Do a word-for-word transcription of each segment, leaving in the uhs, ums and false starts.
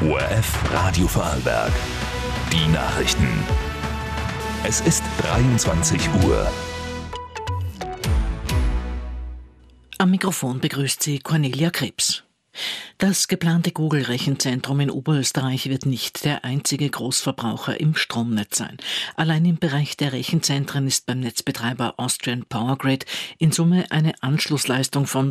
O R F Radio Vorarlberg. Die Nachrichten. Es ist dreiundzwanzig Uhr. Am Mikrofon begrüßt sie Cornelia Krebs. Das geplante Google-Rechenzentrum in Oberösterreich wird nicht der einzige Großverbraucher im Stromnetz sein. Allein im Bereich der Rechenzentren ist beim Netzbetreiber Austrian Power Grid in Summe eine Anschlussleistung von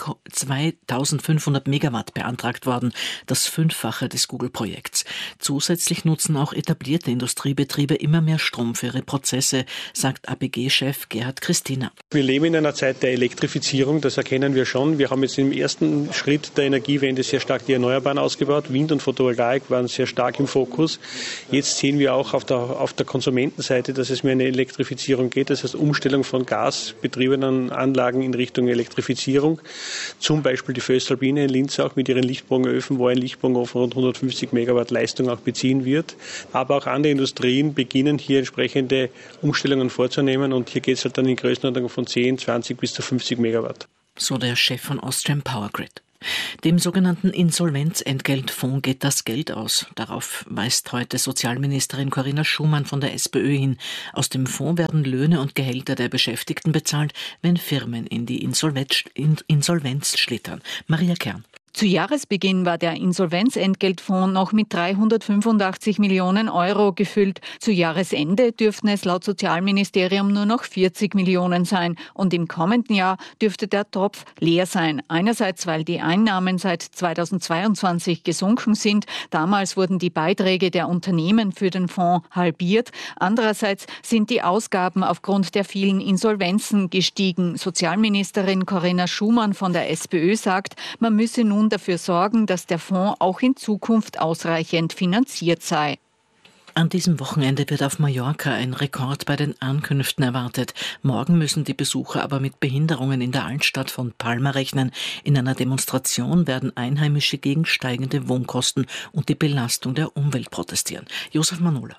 zweitausendfünfhundert Megawatt beantragt worden, das Fünffache des Google-Projekts. Zusätzlich nutzen auch etablierte Industriebetriebe immer mehr Strom für ihre Prozesse, sagt A P G-Chef Gerhard Christina. Wir leben in einer Zeit der Elektrifizierung, das erkennen wir schon. Wir haben jetzt im ersten Schritt der Energiewende sehr stark die Erneuerbaren ausgebaut. Wind und Photovoltaik waren sehr stark im Fokus. Jetzt sehen wir auch auf der, auf der Konsumentenseite, dass es mehr eine Elektrifizierung geht. Das heißt Umstellung von gasbetriebenen Anlagen in Richtung Elektrifizierung. Zum Beispiel die Voestalpine in Linz auch mit ihren Lichtbogenöfen, wo ein Lichtbogenofen rund hundertfünfzig Megawatt Leistung auch beziehen wird. Aber auch andere Industrien beginnen hier entsprechende Umstellungen vorzunehmen. Und hier geht es halt dann in Größenordnung von zehn, zwanzig bis zu fünfzig Megawatt. So der Chef von Austrian Power Grid. Dem sogenannten Insolvenzentgeltfonds geht das Geld aus. Darauf weist heute Sozialministerin Corinna Schumann von der SPÖ hin. Aus dem Fonds werden Löhne und Gehälter der Beschäftigten bezahlt, wenn Firmen in die Insolvenz, in Insolvenz schlittern. Maria Kern. Zu Jahresbeginn war der Insolvenzentgeltfonds noch mit dreihundertfünfundachtzig Millionen Euro gefüllt. Zu Jahresende dürften es laut Sozialministerium nur noch vierzig Millionen sein. Und im kommenden Jahr dürfte der Topf leer sein. Einerseits, weil die Einnahmen seit zweitausendzweiundzwanzig gesunken sind. Damals wurden die Beiträge der Unternehmen für den Fonds halbiert. Andererseits sind die Ausgaben aufgrund der vielen Insolvenzen gestiegen. Sozialministerin Corinna Schumann von der SPÖ sagt, man müsse nun dafür sorgen, dass der Fonds auch in Zukunft ausreichend finanziert sei. An diesem Wochenende wird auf Mallorca ein Rekord bei den Ankünften erwartet. Morgen müssen die Besucher aber mit Behinderungen in der Altstadt von Palma rechnen. In einer Demonstration werden Einheimische gegen steigende Wohnkosten und die Belastung der Umwelt protestieren. Josef Manola.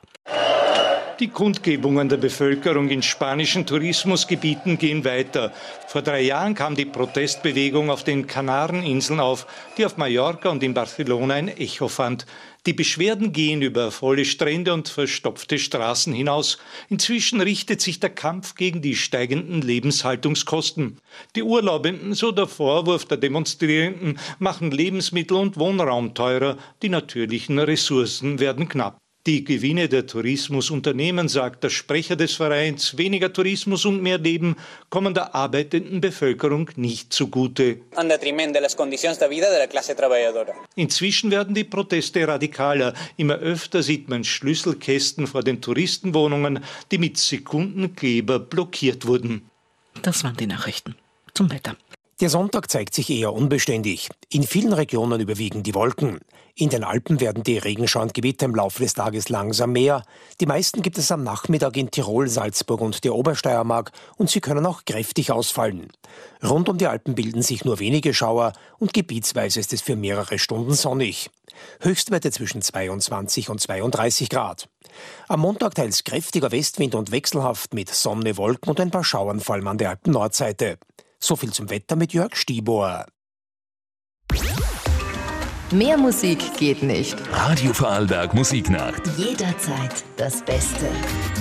Die Kundgebungen der Bevölkerung in spanischen Tourismusgebieten gehen weiter. Vor drei Jahren kam die Protestbewegung auf den Kanareninseln auf, die auf Mallorca und in Barcelona ein Echo fand. Die Beschwerden gehen über volle Strände und verstopfte Straßen hinaus. Inzwischen richtet sich der Kampf gegen die steigenden Lebenshaltungskosten. Die Urlaubenden, so der Vorwurf der Demonstrierenden, machen Lebensmittel und Wohnraum teurer. Die natürlichen Ressourcen werden knapp. Die Gewinne der Tourismusunternehmen, sagt der Sprecher des Vereins, weniger Tourismus und mehr Leben, kommen der arbeitenden Bevölkerung nicht zugute. Inzwischen werden die Proteste radikaler. Immer öfter sieht man Schlüsselkästen vor den Touristenwohnungen, die mit Sekundenkleber blockiert wurden. Das waren die Nachrichten. Zum Wetter. Der Sonntag zeigt sich eher unbeständig. In vielen Regionen überwiegen die Wolken. In den Alpen werden die Regenschauer und Gewitter im Laufe des Tages langsam mehr. Die meisten gibt es am Nachmittag in Tirol, Salzburg und der Obersteiermark und sie können auch kräftig ausfallen. Rund um die Alpen bilden sich nur wenige Schauer und gebietsweise ist es für mehrere Stunden sonnig. Höchstwerte zwischen zweiundzwanzig und zweiunddreißig Grad. Am Montag teils kräftiger Westwind und wechselhaft mit Sonne, Wolken und ein paar Schauern vor allem an der Alpen-Nordseite. So viel zum Wetter mit Jörg Stiebohr. Mehr Musik geht nicht. Radio Vorarlberg Musiknacht. Jederzeit das Beste.